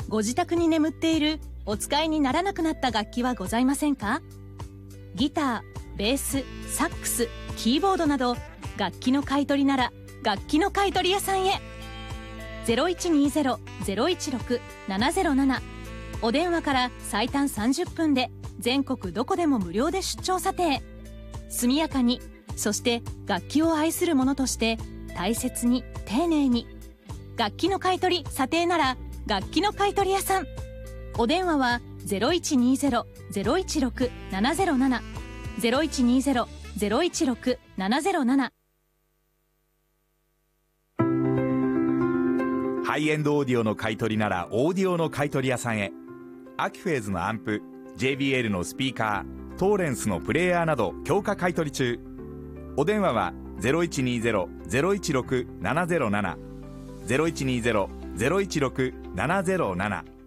ご自宅に眠っているお使いにならなくなった楽器はございませんか？ギター、ベース、サックス、キーボードなど楽器の買い取りなら楽器の買い取り屋さんへ。 0120-016-707 お電話から最短30分で全国どこでも無料で出張査定。速やかに、そして楽器を愛する者として大切に丁寧に。楽器の買い取り査定なら楽器の買い取り屋さん。お電話は 0120-016-707 0120-016-707。 ハイエンドオーディオの買い取りならオーディオの買い取り屋さんへ。アキフェーズのアンプ、 JBL のスピーカー、トーレンスのプレーヤーなど強化買い取り中。お電話は 0120-016-707 0120-016-707